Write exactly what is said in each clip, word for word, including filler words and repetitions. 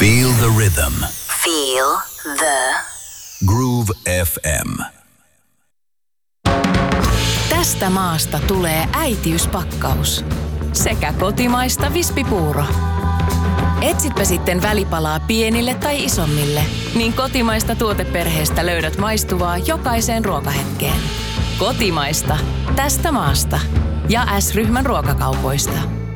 Feel the rhythm. Feel the Groove F M. Tästä maasta tulee äitiyspakkaus. Sekä kotimaista vispipuuro. Etsitpä sitten välipalaa pienille tai isommille, niin kotimaista tuoteperheestä löydät maistuvaa jokaiseen ruokahetkeen. Kotimaista. Tästä maasta. Ja S-ryhmän ruokakaupoista.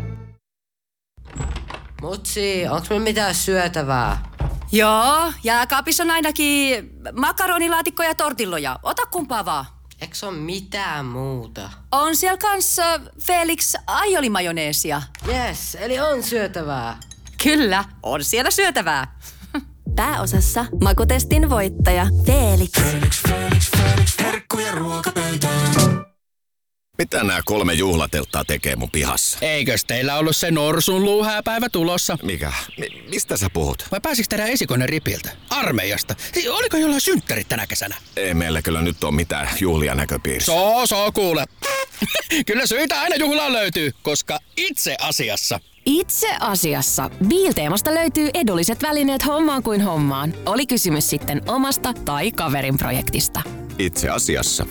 Mutsi, onks me mitään syötävää? Joo, jääkaapissa on ainakin makaronilaatikko ja tortilloja. Ota kumpaa vaan. Eiks on mitään muuta? On siellä kanssa Felix aiolimajoneesia. Yes, eli on syötävää. Kyllä, on siellä syötävää. Pääosassa makutestin voittaja Felix. Felix, Felix, Felix. Herkkuja ruokapöytään. Mitä nämä kolme juhlatelttaa tekee mun pihassa? Eikös teillä ollut se norsun luuhääpäivä tulossa? Mikä? Mi- mistä sä puhut? Vai pääsiks teidän esikoinen ripiltä? Armeijasta? Siis oliko jollain synttärit tänä kesänä? Ei meillä kyllä nyt ole mitään juhlia näköpiirissä. Soo, soo kuule. Kyllä syitä aina juhlaan löytyy, koska itse asiassa... Itse asiassa Biilteemasta löytyy edulliset välineet hommaan kuin hommaan. Oli kysymys sitten omasta tai kaverin projektista. Itse asiassa.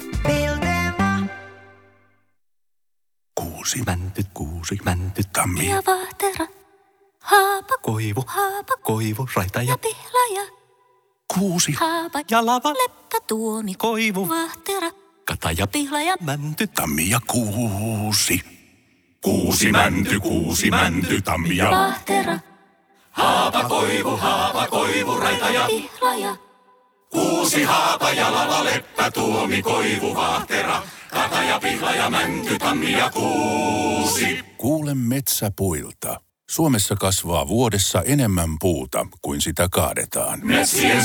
Kuusi mäntyt, kuusi mäntyt, tammi Ja vahtera, haapa, koivu, haapa, koivu, raita ja ja pihlaja, kuusi haapa, ja lava, leppä, tuomi, koivu, vahtera, kata ja pihlaja, mänty, tammi ja kuusi. Kuusi mänty, kuusi mänty, tammi ja vahtera, haapa, koivu, haapa, koivu, raita ja pihlaja. kuusi haapa ja lava, leppä, tuomi, koivu, vahtera, kata ja pihla ja mänty, tammi ja kuusi. Kuule metsäpuilta. Suomessa kasvaa vuodessa enemmän puuta kuin sitä kaadetaan. Metsien